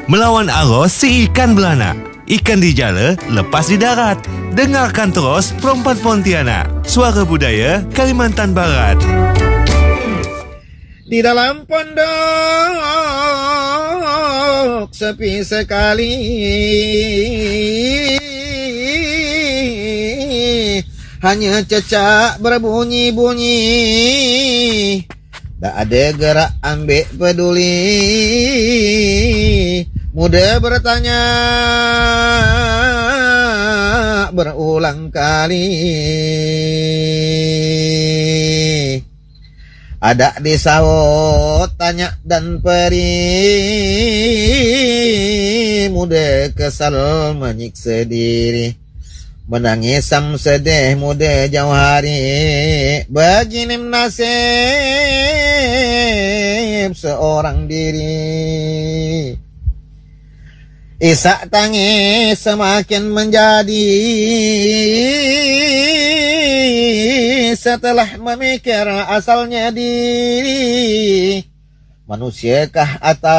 Melawan arus si ikan beranak. Ikan dijala, lepas di darat. Dengarkan terus Perempuan Pontianak. Suara Budaya Kalimantan Barat. Di dalam pondok sepi sekali, hanya cecak berbunyi-bunyi, tak ada gerak ambil peduli. Muda bertanya berulang kali, ada disaut tanya dan perih. Muda kesal menyiksa diri, menangis sedih muda jauh hari. Begini nasib seorang diri. Isak tangis semakin menjadi, setelah memikir asalnya diri. Manusiakah atau